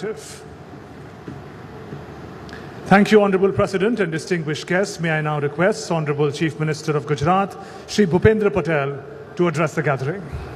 narrative. Thank you, Honourable President and distinguished guests. May I now request Honourable Chief Minister of Gujarat, Shri Bhupendra Patel, to address the gathering.